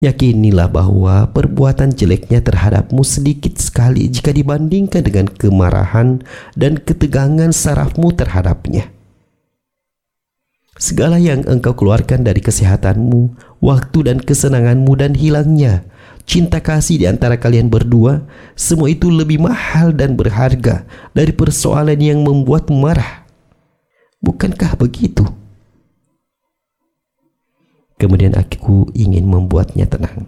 Yakinilah bahwa perbuatan jeleknya terhadapmu sedikit sekali jika dibandingkan dengan kemarahan dan ketegangan sarafmu terhadapnya. Segala yang engkau keluarkan dari kesehatanmu, waktu dan kesenanganmu, dan hilangnya cinta kasih di antara kalian berdua, semua itu lebih mahal dan berharga dari persoalan yang membuatmu marah. Bukankah begitu? Kemudian aku ingin membuatnya tenang.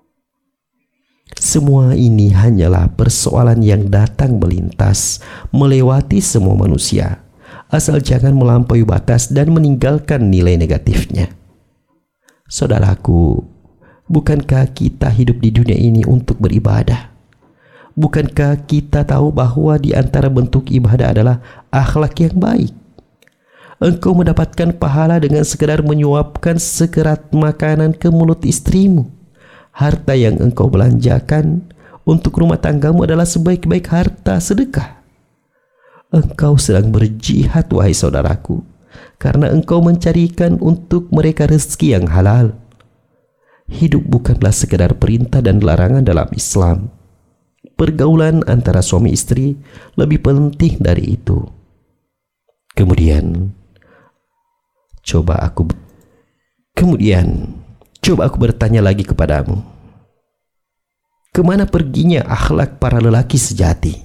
Semua ini hanyalah persoalan yang datang melintas, melewati semua manusia, asal jangan melampaui batas dan meninggalkan nilai negatifnya. Saudaraku, bukankah kita hidup di dunia ini untuk beribadah? Bukankah kita tahu bahwa di antara bentuk ibadah adalah akhlak yang baik? Engkau mendapatkan pahala dengan sekedar menyuapkan sekerat makanan ke mulut istrimu. Harta yang engkau belanjakan untuk rumah tanggamu adalah sebaik-baik harta sedekah. Engkau sedang berjihad, wahai saudaraku, karena engkau mencarikan untuk mereka rezeki yang halal. Hidup bukanlah sekedar perintah dan larangan dalam Islam. Pergaulan antara suami istri lebih penting dari itu. Kemudian coba aku bertanya lagi kepadamu. Kemana perginya akhlak para lelaki sejati?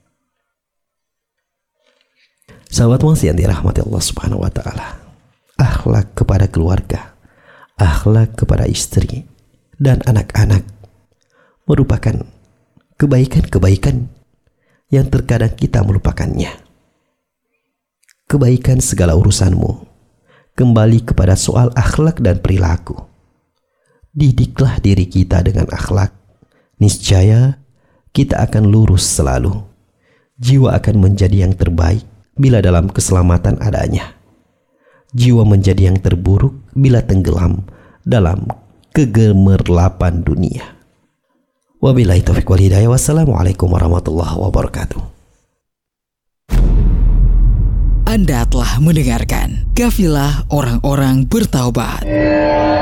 Sahabat yang dirahmati Allah Subhanahu wa taala. Akhlak kepada keluarga, akhlak kepada istri dan anak-anak merupakan kebaikan-kebaikan yang terkadang kita melupakannya. Kebaikan segala urusanmu kembali kepada soal akhlak dan perilaku. Didiklah diri kita dengan akhlak, niscaya kita akan lurus selalu. Jiwa akan menjadi yang terbaik bila dalam keselamatan adanya. Jiwa menjadi yang terburuk bila tenggelam dalam kegemerlapan dunia. Wabillahi taufiq wal hidayah. Wassalamualaikum warahmatullahi wabarakatuh. Anda telah mendengarkan Kafilah Orang-Orang Bertaubat.